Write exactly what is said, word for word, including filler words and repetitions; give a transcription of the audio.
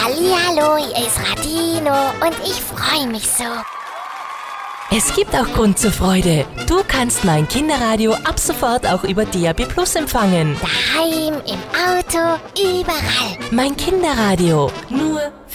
Hallihallo, hier ist Radino und ich freue mich so. Es gibt auch Grund zur Freude. Du kannst mein Kinderradio ab sofort auch über D A B Plus empfangen. Daheim, im Auto, überall. Mein Kinderradio, nur für